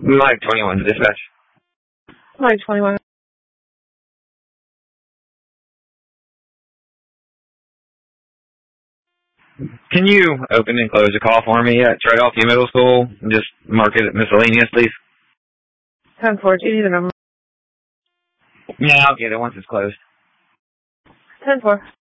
Mike 21, dispatch. Mike 21. Can you open and close the call for me at Trade-Off Middle School? Just mark it miscellaneous, please. 10-4, do you need the number? Yeah, I'll get it once it's closed. 10-4.